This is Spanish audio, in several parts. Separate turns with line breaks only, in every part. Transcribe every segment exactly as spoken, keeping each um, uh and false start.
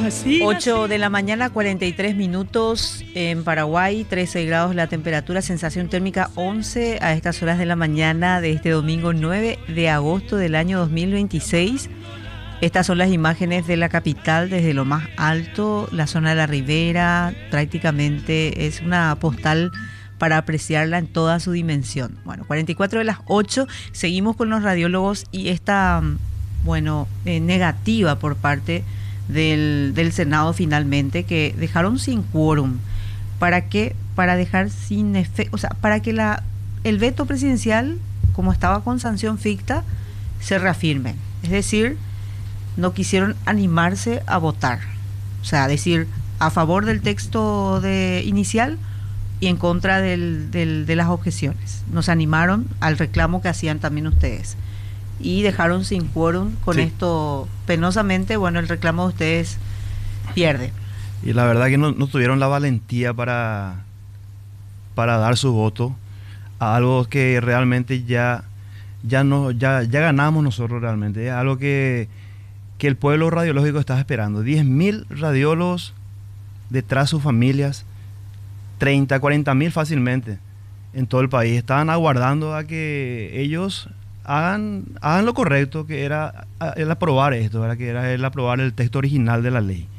así.
ocho
así.
de la mañana, cuarenta y tres minutos en Paraguay, trece grados la temperatura, sensación térmica once a estas horas de la mañana de este domingo nueve de agosto del año dos mil veintiséis. Estas son las imágenes de la capital desde lo más alto, la zona de la Ribera, prácticamente es una postal para apreciarla en toda su dimensión. Bueno, cuarenta y cuatro de las ocho, seguimos con los radiólogos y esta, bueno, eh, negativa por parte del, del Senado finalmente, que dejaron sin quórum. ¿Para qué? Para dejar sin efecto, o sea, para que la, el veto presidencial, como estaba con sanción ficta, se reafirme. Es decir, no quisieron animarse a votar. O sea, decir a favor del texto de inicial y en contra del, del, de las objeciones. Nos animaron al reclamo que hacían también ustedes. Y dejaron sin quórum con sí. Esto penosamente. Bueno, el reclamo de ustedes pierde.
Y la verdad que no, no tuvieron la valentía para, para dar su voto a algo que realmente ya, ya, no, ya, ya ganamos nosotros realmente. Es algo que, que el pueblo radiológico está esperando. diez mil radiólogos detrás de sus familias, treinta, cuarenta mil fácilmente en todo el país. Estaban aguardando a que ellos hagan, hagan lo correcto, que era el aprobar esto, ¿verdad? Que era el aprobar el texto original de la ley.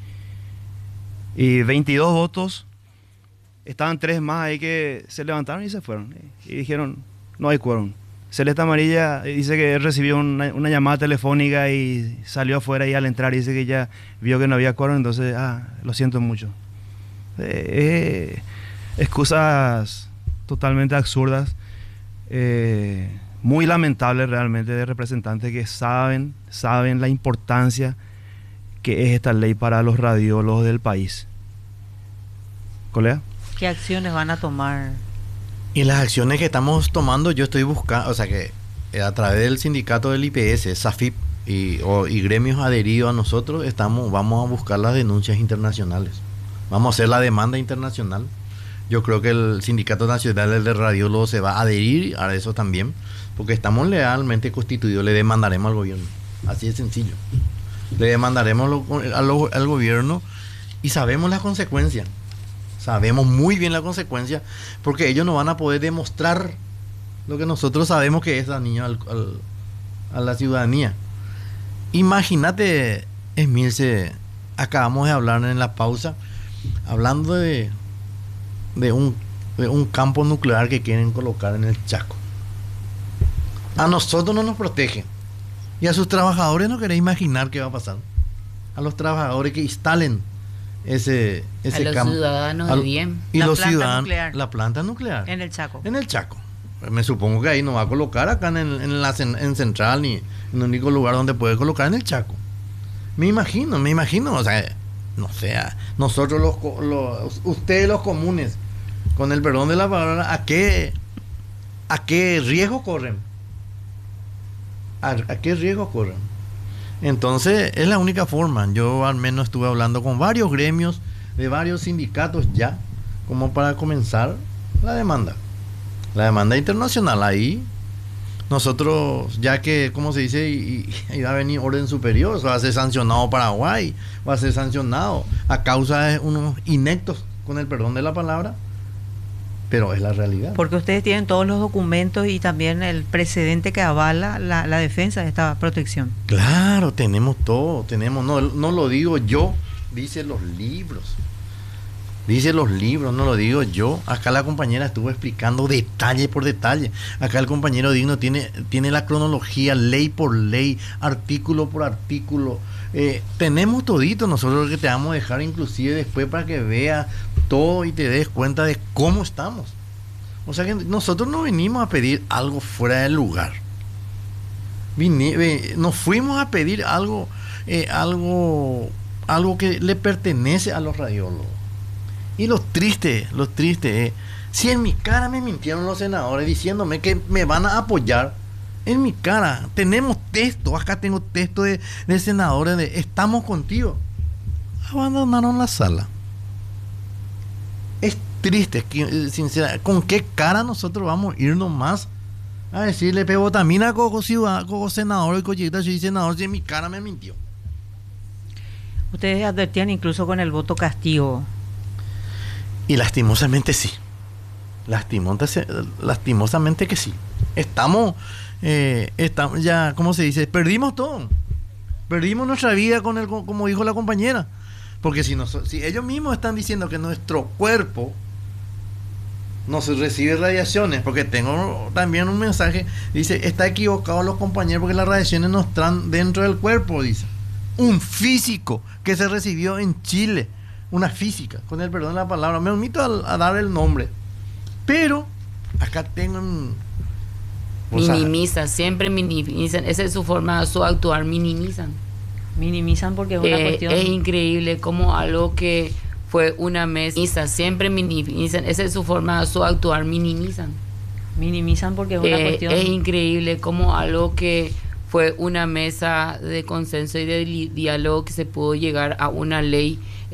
Y veintidós votos, estaban tres más ahí que se levantaron y se fueron. Y dijeron, no hay quórum. Celeste Amarilla dice que recibió una, una llamada telefónica y salió afuera y al entrar dice que ya vio que no había quórum, entonces, ah, lo siento mucho. Eh, eh, excusas totalmente absurdas, eh, muy lamentables realmente de representantes que saben, saben la importancia que es esta ley para los radiólogos del país. ¿Colega?
¿Qué acciones van a tomar?
Y las acciones que estamos tomando, yo estoy buscando, o sea que a través del sindicato del I P S, SAFIP y, o, y gremios adheridos a nosotros, estamos, vamos a buscar las denuncias internacionales. Vamos a hacer la demanda internacional. Yo creo que el Sindicato Nacional de Radiólogos se va a adherir a eso también, porque estamos legalmente constituidos, le demandaremos al gobierno. Así de sencillo. Le demandaremos lo, al, al gobierno y sabemos las consecuencias. Sabemos muy bien la consecuencia, porque ellos no van a poder demostrar lo que nosotros sabemos que es daño al, al, a la ciudadanía. Imagínate, Esmilce, acabamos de hablar en la pausa, hablando de, de, un, de un campo nuclear que quieren colocar en el Chaco. A nosotros no nos protege. Y a sus trabajadores no queréis imaginar qué va a pasar. A los trabajadores que instalen ese, ese
a los
campo.
ciudadanos de bien.
Y
la
los
planta
ciudadanos.
Nuclear.
La planta nuclear.
En el Chaco.
En el Chaco. Me supongo que ahí no va a colocar acá en, en, la, en Central ni en el único lugar donde puede colocar en el Chaco. Me imagino, me imagino. O sea, no sé, nosotros los, los ustedes los comunes, con el perdón de la palabra, ¿a qué, a qué riesgo corren? ¿A, a qué riesgo corren? Entonces es la única forma. Yo al menos estuve hablando con varios gremios de varios sindicatos ya, como para comenzar la demanda, la demanda internacional. Ahí nosotros, ya que, como se dice, y, y va a venir orden superior, o sea, va a ser sancionado Paraguay, va a ser sancionado a causa de unos ineptos, con el perdón de la palabra, pero es la realidad.
Porque ustedes tienen todos los documentos y también el precedente que avala la, la defensa de esta protección.
Claro, tenemos todo, tenemos, no, no lo digo yo, dice los libros. Dice los libros, no lo digo yo. Acá la compañera estuvo explicando detalle por detalle. Acá el compañero Digno tiene, tiene la cronología, ley por ley, artículo por artículo. Eh, tenemos todito nosotros que te vamos a dejar inclusive después para que veas todo y te des cuenta de cómo estamos. O sea que nosotros no venimos a pedir algo fuera del lugar. Vine, eh, nos fuimos a pedir algo, eh, algo, algo que le pertenece a los radiólogos. Y lo triste, lo triste es, si en mi cara me mintieron los senadores diciéndome que me van a apoyar, en mi cara, tenemos texto, acá tengo texto de, de senadores de estamos contigo, abandonaron la sala. Es triste, sinceramente, ¿con qué cara nosotros vamos a irnos más a decirle pebotamina como ciudad, como senador y collita, soy senador, si en mi cara me mintió?
Ustedes advertían incluso con el voto castigo.
Y lastimosamente sí. Lastimosamente, lastimosamente que sí. Estamos, eh, estamos ya, ¿cómo se dice? Perdimos todo. Perdimos nuestra vida con el, como dijo la compañera. Porque si, nos, si ellos mismos están diciendo que nuestro cuerpo no se recibe radiaciones, porque tengo también un mensaje, dice, está equivocado los compañeros porque las radiaciones no están dentro del cuerpo, dice. Un físico que se recibió en Chile, una física, con el perdón de la palabra, me omito a, a dar el nombre, pero acá tengo un...
Minimiza, siempre minimizan, esa es su forma, su actuar, minimizan.
Minimizan porque es una
Eh,
cuestión...
es increíble como algo que fue una mesa, siempre minimizan, esa es su forma, su actuar, minimizan.
Minimizan porque es una
Eh,
cuestión...
es increíble como algo que fue una mesa de consenso y de li- diálogo que se pudo llegar a una ley